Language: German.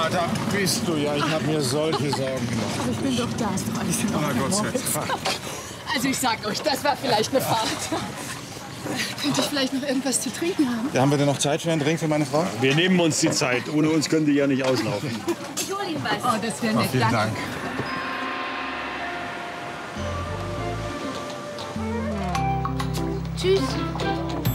da bist du ja. Ich habe mir solche Sorgen gemacht. Aber ich bin doch da. Ist doch alles in Ordnung. Gott sei Dank. Also ich sag euch, das war vielleicht eine Fahrt. Könnte ich vielleicht noch irgendwas zu trinken haben? Ja, haben wir denn noch Zeit für einen Drink für meine Frau? Wir nehmen uns die Zeit. Ohne uns können die ja nicht auslaufen. Ich hole Ihnen was. Oh, das wäre nett. Vielen Dank. Tschüss.